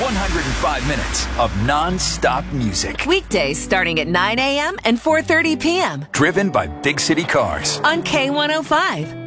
105 minutes of non-stop music. Weekdays starting at 9 a.m. and 4:30 p.m. Driven by Big City Cars. on K105.